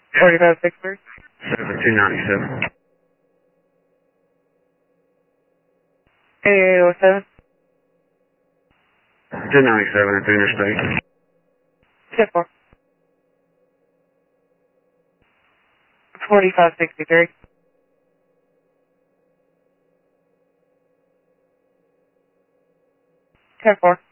4563. 7297. 8807. 297 at the interstate. 10-4. 4563. 10-4.